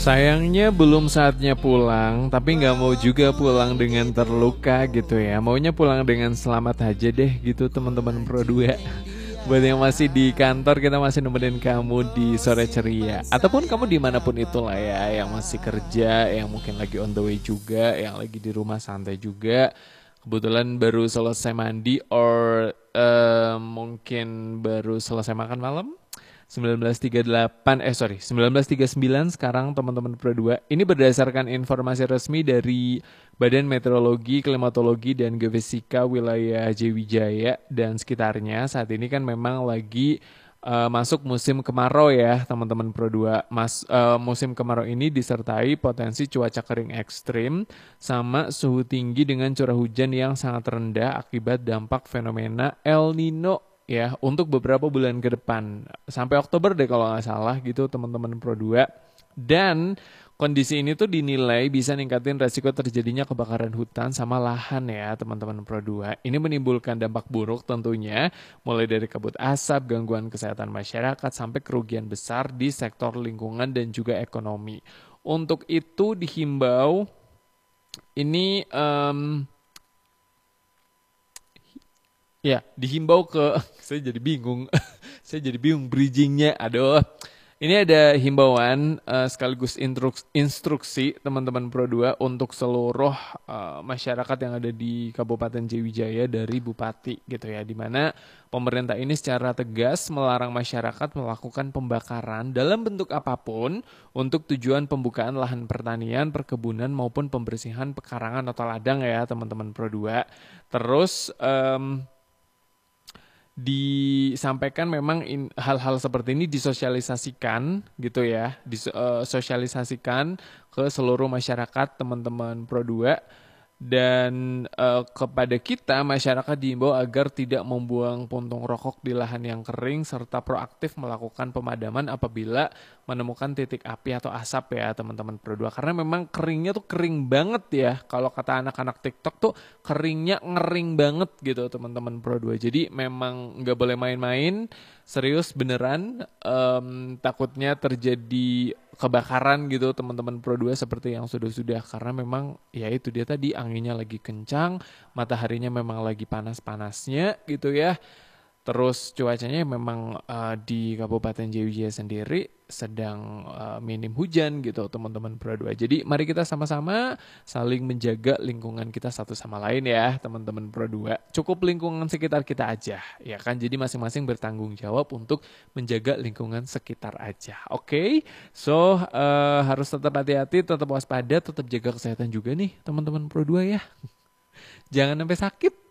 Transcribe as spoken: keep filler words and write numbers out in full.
Sayangnya belum saatnya pulang, tapi nggak mau juga pulang dengan terluka gitu ya. Maunya pulang dengan selamat aja deh gitu teman-teman Pro dua. Buat yang masih di kantor, kita masih nemenin kamu di sore ceria. Ataupun kamu dimanapun itulah ya, yang masih kerja, yang mungkin lagi on the way juga, yang lagi di rumah santai juga. Kebetulan baru selesai mandi or eh, mungkin baru selesai makan malam. seribu sembilan ratus tiga puluh delapan eh sorry seribu sembilan ratus tiga puluh sembilan sekarang teman-teman Pro dua. Ini berdasarkan informasi resmi dari Badan Meteorologi, Klimatologi dan Geofisika wilayah Jawijaya dan sekitarnya. Saat ini kan memang lagi uh, masuk musim kemarau ya teman-teman Pro dua. Mas, uh, musim kemarau ini disertai potensi cuaca kering ekstrim sama suhu tinggi dengan curah hujan yang sangat rendah akibat dampak fenomena El Nino ya untuk beberapa bulan ke depan sampai Oktober deh kalau nggak salah gitu teman-teman Pro dua. Dan kondisi ini tuh dinilai bisa ningkatin resiko terjadinya kebakaran hutan sama lahan ya teman-teman Pro dua. Ini menimbulkan dampak buruk tentunya mulai dari kabut asap, gangguan kesehatan masyarakat sampai kerugian besar di sektor lingkungan dan juga ekonomi. Untuk itu dihimbau ini um, ya, dihimbau ke saya jadi bingung. Saya jadi bingung bridgingnya. Aduh. Ini ada himbauan uh, sekaligus instruksi, instruksi teman-teman Pro dua untuk seluruh uh, masyarakat yang ada di Kabupaten Jawijaya dari Bupati gitu ya. Di mana pemerintah ini secara tegas melarang masyarakat melakukan pembakaran dalam bentuk apapun untuk tujuan pembukaan lahan pertanian, perkebunan maupun pembersihan pekarangan atau ladang ya teman-teman Pro dua. Terus um, disampaikan memang in, hal-hal seperti ini disosialisasikan gitu ya, disosialisasikan ke seluruh masyarakat teman-teman Pro dua dan uh, kepada kita masyarakat diimbau agar tidak membuang puntung rokok di lahan yang kering serta proaktif melakukan pemadaman apabila menemukan titik api atau asap ya teman-teman Pro dua karena memang keringnya tuh kering banget ya kalau kata anak-anak TikTok tuh keringnya ngering banget gitu teman-teman Pro dua jadi memang nggak boleh main-main serius beneran um, takutnya terjadi kebakaran gitu teman-teman Pro dua seperti yang sudah-sudah karena memang ya itu dia tadi anginnya lagi kencang, mataharinya memang lagi panas-panasnya gitu ya. Terus cuacanya memang uh, di Kabupaten Jawijaya sendiri sedang uh, minim hujan gitu teman-teman Pro dua. Jadi mari kita sama-sama saling menjaga lingkungan kita satu sama lain ya teman-teman Pro dua. Cukup lingkungan sekitar kita aja ya kan. Jadi masing-masing bertanggung jawab untuk menjaga lingkungan sekitar aja. Oke, okay? So uh, harus tetap hati-hati, tetap waspada, tetap jaga kesehatan juga nih teman-teman Pro dua ya. Jangan sampai sakit.